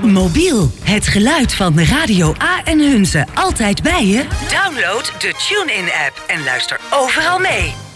Mobiel, het geluid van Radio A en Hunze altijd bij je? Download de TuneIn-app en luister overal mee.